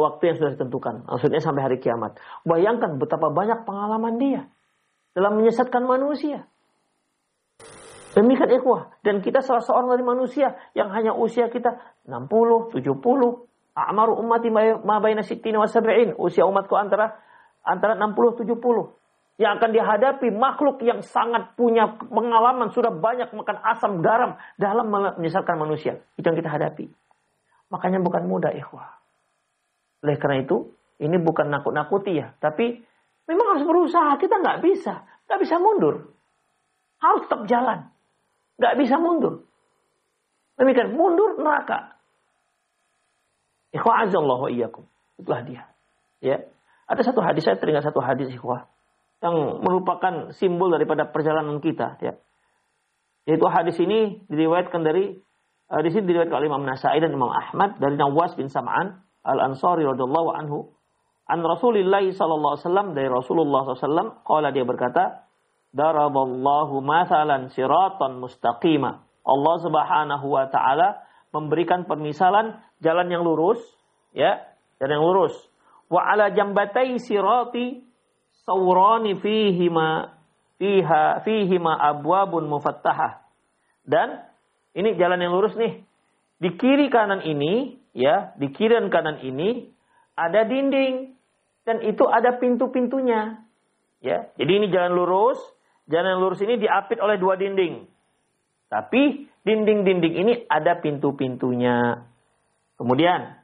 waktu yang sudah ditentukan. Maksudnya sampai hari kiamat. Bayangkan betapa banyak pengalaman dia dalam menyesatkan manusia. Demikian ikhwah. Dan kita salah seorang dari manusia yang hanya usia kita 60, 70. A'maru ummati ma baina sittina wa sab'in. Usia umatku antara 60, 70. Yang akan dihadapi makhluk yang sangat punya pengalaman, sudah banyak makan asam garam dalam menyesatkan manusia. Itu yang kita hadapi. Makanya bukan mudah ikhwah. Oleh karena itu, ini bukan nakut-nakuti ya. Tapi memang harus berusaha. Kita nggak bisa mundur. Harus tetap jalan. Nggak bisa mundur. Demikian, mundur neraka. Ikhwah azallahu wa iyyakum. Itulah dia. Ya. Ada satu hadis, saya teringat satu hadis ikhwah, yang merupakan simbol daripada perjalanan kita, ya. Yaitu hadis ini diriwayatkan di sini diriwayatkan oleh Imam Nasa'i dan Imam Ahmad dari Nawas bin Sam'an Al-Ansari radhiyallahu anhu, an Rasulillah sallallahu alaihi wasallam, dari Rasulullah sallallahu alaihi wasallam, qala, dia berkata, daraballahu mathalan siratan mustaqima. Allah Subhanahu wa taala memberikan permisalan jalan yang lurus, ya, jalan yang lurus. Wa ala jambatai sirati sawrani fihima abwabun mufattahah. Dan ini jalan yang lurus nih. Di kiri kanan ini, ya, di kiri dan kanan ini ada dinding dan itu ada pintu-pintunya. Ya, jadi ini jalan lurus. Jalan yang lurus ini diapit oleh dua dinding. Tapi dinding-dinding ini ada pintu-pintunya. Kemudian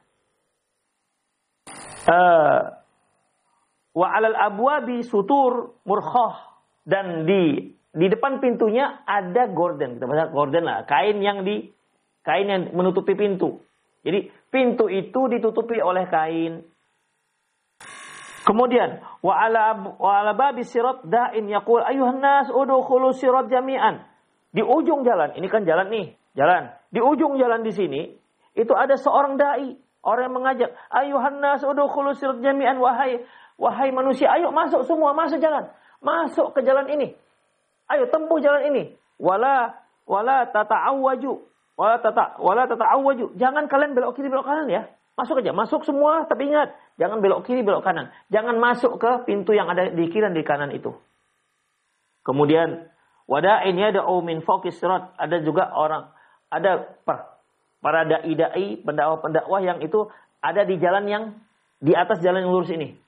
wa 'alal abwabi sutur murkhah, dan di depan pintunya ada gorden. Kita bahasa gorden lah, kain yang menutupi pintu. Jadi pintu itu ditutupi oleh kain. Kemudian wa 'ala babi sirat da'in yaqul ayuhan nas udkhulu sirat jami'an. Di ujung jalan, ini kan jalan nih, jalan. Di ujung jalan di sini itu ada seorang dai, orang yang mengajak, ayuhan nas udkhulu sirat jami'an, wahai manusia, ayo masuk semua, masuk jalan. Masuk ke jalan ini. Ayo tempuh jalan ini. Wala tata'awwaju. Jangan kalian belok kiri belok kanan ya. Masuk aja, masuk semua, tapi ingat, jangan belok kiri belok kanan. Jangan masuk ke pintu yang ada di kiri dan di kanan itu. Kemudian wada'in yad'u min fawqis sirat, ada juga para dai-dai, pendakwah-pendakwah yang itu ada di jalan yang di atas jalan yang lurus ini.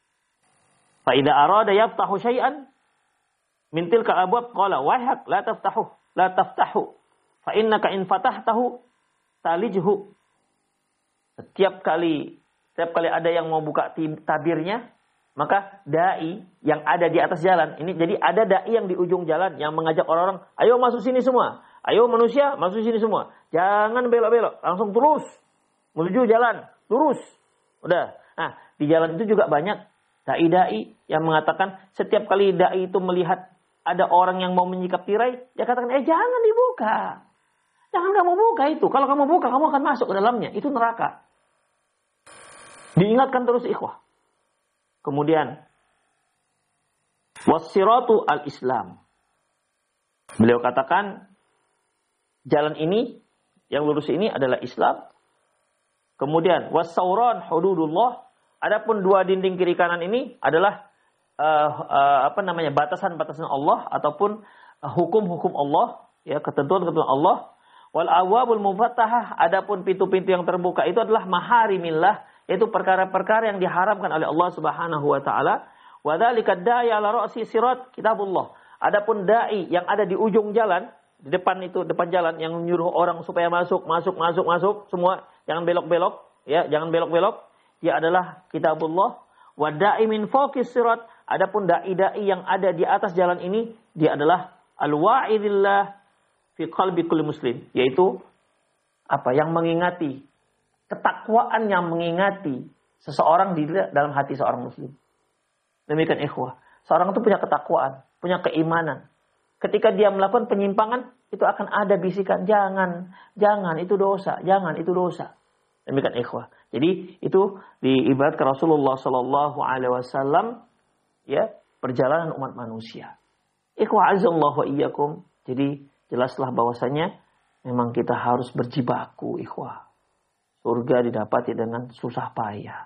Fa idza arada yaftahu syai'an min tilka abwab qala wahak la taftahu fa innaka in fatahtahu talijhu. Setiap kali ada yang mau buka tabirnya, maka dai yang ada di atas jalan ini, jadi ada dai yang di ujung jalan yang mengajak orang-orang, ayo masuk sini semua, ayo manusia masuk sini semua, jangan belok-belok, langsung terus menuju jalan lurus. Udah. Nah, di jalan itu juga banyak dai-dai yang mengatakan setiap kali dai itu melihat ada orang yang mau menyikap tirai, dia katakan, jangan dibuka. Jangan kamu buka itu. Kalau kamu buka, kamu akan masuk ke dalamnya. Itu neraka. Diingatkan terus ikhwah. Kemudian was-siratu al-Islam. Beliau katakan jalan ini yang lurus ini adalah Islam. Kemudian was-sauran hududullah. Adapun dua dinding kiri kanan ini adalah batasan-batasan Allah ataupun hukum-hukum Allah, ya, ketentuan-ketentuan Allah. Wal awwabul mufattahah, adapun pintu-pintu yang terbuka itu adalah maharimillah, yaitu perkara-perkara yang diharamkan oleh Allah Subhanahu wa taala. Wa dzalika da'i ala ra'si sirat kitabullah. Adapun dai yang ada di ujung jalan, di depan jalan yang menyuruh orang supaya masuk semua, jangan belok-belok, ya, jangan belok-belok. Dia adalah kitabullah. Wa da'i min fawqis sirat, adapun dai-dai yang ada di atas jalan ini, dia adalah al-wa'idillah fi qalbi kulli muslim, yaitu yang mengingati, ketakwaan yang mengingati seseorang di dalam hati seorang muslim. Demikian ikhwah, seorang itu punya ketakwaan, punya keimanan. Ketika dia melakukan penyimpangan, itu akan ada bisikan, jangan itu dosa, jangan itu dosa. Demikian ikhwah. Jadi itu diibaratkan Rasulullah sallallahu alaihi wasallam, ya, perjalanan umat manusia. Ikhwah azallahu wa iyyakum. Jadi jelaslah bahwasanya memang kita harus berjibaku ikhwah. Surga didapati dengan susah payah.